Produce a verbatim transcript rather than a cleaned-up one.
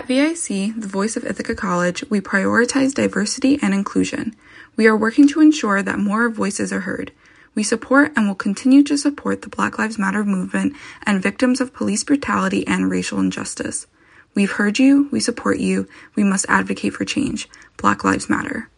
At V I C, the voice of Ithaca College, we prioritize diversity and inclusion. We are working to ensure that more voices are heard. We support and will continue to support the Black Lives Matter movement and victims of police brutality and racial injustice. We've heard you, we support you, we must advocate for change. Black Lives Matter.